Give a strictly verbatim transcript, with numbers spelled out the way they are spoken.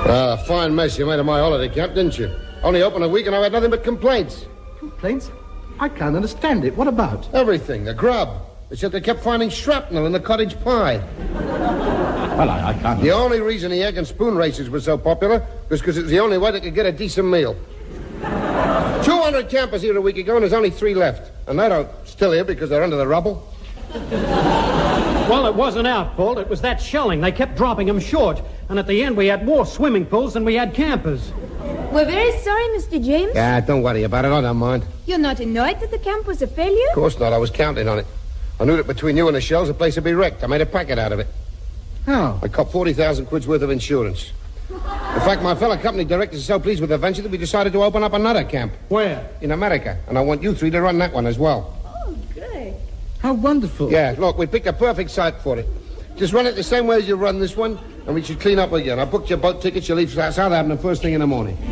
Well, a fine mess you made of my holiday camp, didn't you? Only open a week and I've had nothing but complaints. Complaints? I can't understand it. What about? Everything. The grub. They said they kept finding shrapnel in the cottage pie. Well, I, I can't... The only reason the egg and spoon races were so popular was because it was the only way they could get a decent meal. two hundred campers here a week ago, and there's only three left. And they don't still here because they're under the rubble. Well, it wasn't our fault. It was that shelling. They kept dropping them short. And at the end, we had more swimming pools than we had campers. We're very sorry, Mister James. Yeah, don't worry about it. I don't mind. You're not annoyed that the camp was a failure? Of course not. I was counting on it. I knew that between you and the shells, the place would be wrecked. I made a packet out of it. How? I copped forty thousand quid's worth of insurance. In fact, my fellow company directors are so pleased with the venture that we decided to open up another camp. Where? In America. And I want you three to run that one as well. Oh, good. How wonderful. Yeah, look, we picked a perfect site for it. Just run it the same way as you run this one, and we should clean up again. I booked your boat tickets. You leave Southampton first thing in the morning.